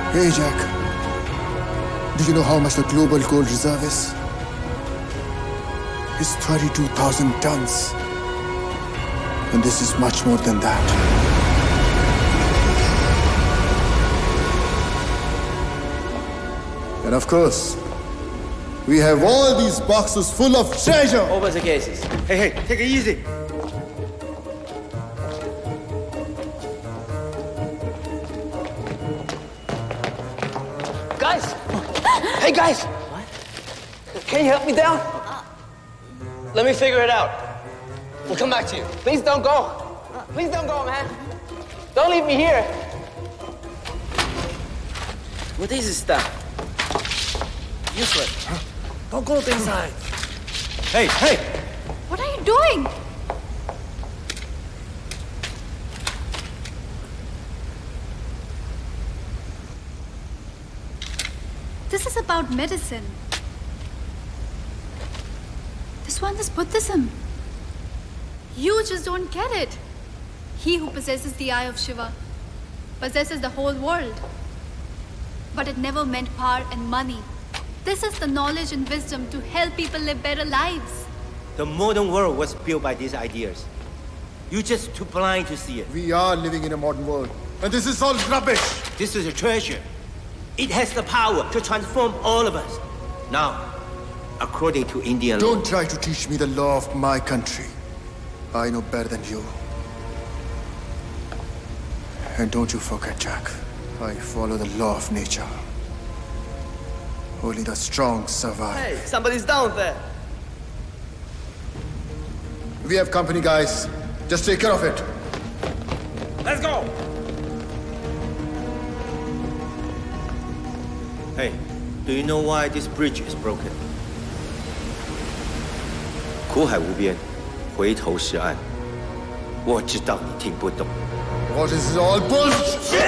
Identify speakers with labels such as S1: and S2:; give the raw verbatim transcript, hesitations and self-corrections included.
S1: Hey, Jack. Do you know how much the global gold reserve is? It's thirty-two thousand tons. And this is much more than that. And of course, we have all these boxes full of treasure.
S2: Open the cases.
S3: Hey, hey, take it easy.
S2: Guys! Hey, guys!
S3: What?
S2: Can you help me down? Let me figure it out. We'll come back to you. Please don't go. Please don't go, man. Don't leave me here. What is this stuff? Useless.
S3: Huh? Don't go inside. Hey, hey!
S4: What are you doing? This is about medicine. This one is Buddhism. You just don't get it. He who possesses the eye of Shiva possesses the whole world. But it never meant power and money. This is the knowledge and wisdom to help people live better lives.
S3: The modern world was built by these ideas. You're just too blind to see it.
S1: We are living in a modern world. And this is all rubbish.
S3: This is a treasure. It has the power to transform all of us. Now, according to Indian law...
S1: Don't try to teach me the law of my country. I know better than you. And don't you forget, Jack. I follow the law of nature. Only the strong survive.
S2: Hey, somebody's down there.
S1: We have company, guys. Just take care of it.
S3: Let's go! Hey, do you know why this bridge is broken? 苦海无边，回头是岸。我知道你听不懂。
S1: What is all bullshit?